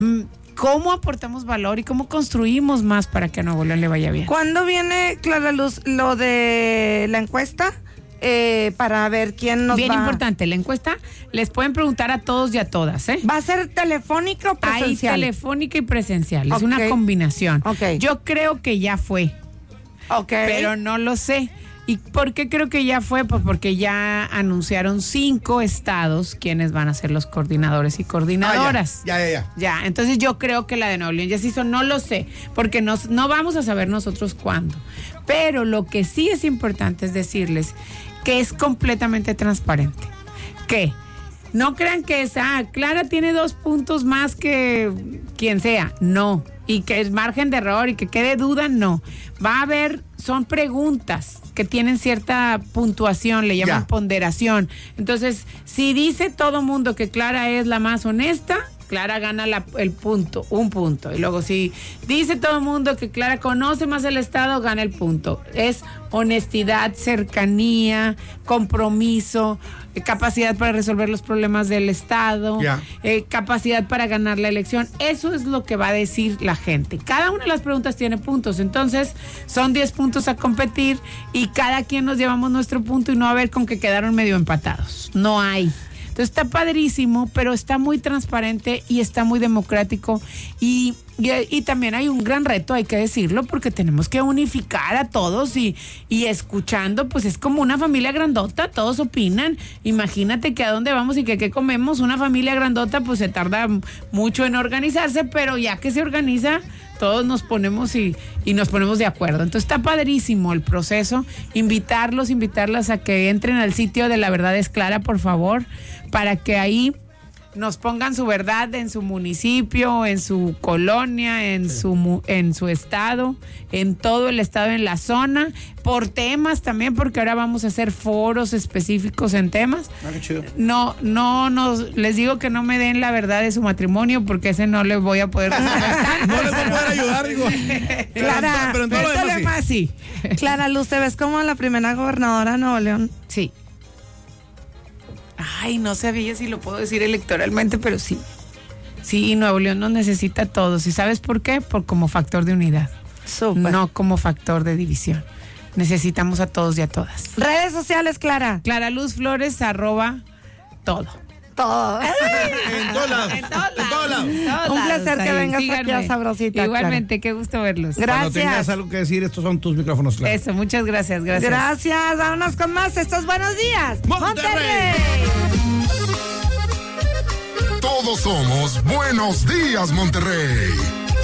cómo aportamos valor y cómo construimos más para que a Nuevo León le vaya bien. ¿Cuándo viene, Clara Luz, lo de la encuesta? Para ver quién nos bien va... importante, la encuesta les pueden preguntar a todos y a todas, ¿eh? ¿Va a ser telefónica o presencial? Hay telefónica y presencial, es una combinación. Yo creo que ya fue, pero no lo sé. ¿Y por qué creo que ya fue? Pues porque ya anunciaron 5 estados quienes van a ser los coordinadores y coordinadoras. Ya, entonces yo creo que la de Nuevo León ya se hizo, no lo sé, porque no vamos a saber nosotros cuándo. Pero lo que sí es importante es decirles que es completamente transparente. Que no crean que es, Clara tiene 2 puntos más que quien sea. No. Y que es margen de error y que quede duda, no. Va a haber, son preguntas que tienen cierta puntuación, le llaman ponderación. Entonces, si dice todo mundo que Clara es la más honesta, Clara gana el punto, 1 punto. Y luego si dice todo el mundo que Clara conoce más el Estado, gana el punto. Es honestidad, cercanía, compromiso, capacidad para resolver los problemas del Estado, capacidad para ganar la elección. Eso es lo que va a decir la gente. Cada una de las preguntas tiene puntos. Entonces, son 10 puntos a competir y cada quien nos llevamos nuestro punto y no a ver con que quedaron medio empatados. No hay. Entonces está padrísimo, pero está muy transparente y está muy democrático y también hay un gran reto, hay que decirlo, porque tenemos que unificar a todos y escuchando, pues es como una familia grandota, todos opinan. Imagínate que a dónde vamos y que qué comemos, una familia grandota, pues se tarda mucho en organizarse, pero ya que se organiza, todos nos ponemos y nos ponemos de acuerdo. Entonces está padrísimo el proceso. Invitarlas a que entren al sitio de La Verdad es Clara, por favor, para que ahí nos pongan su verdad en su municipio, en su colonia, en su estado, en todo el estado, en la zona, por temas también, porque ahora vamos a hacer foros específicos en temas. Qué chido. No, les digo que no me den la verdad de su matrimonio, porque ese no les voy a poder resolver. No les voy a poder ayudar, digo. Clara, pero en todo lo demás sí. Clara Luz, ¿te ves como la primera gobernadora de Nuevo León? Sí. Ay, no sabía si lo puedo decir electoralmente, pero sí. Sí, Nuevo León nos necesita a todos. ¿Y sabes por qué? Como factor de unidad. Súper. No como factor de división. Necesitamos a todos y a todas. Redes sociales, Clara. Clara Luz Flores, @todo. Todo. En todos lados. Un placer que vengas aquí a Sabrosita. Igualmente, Clara. Qué gusto verlos. Gracias. Cuando tengas algo que decir, estos son tus micrófonos, Clara. Eso, muchas gracias. Gracias. Vámonos con más. Estos Buenos Días, Monterrey. Todos somos Buenos Días, Monterrey.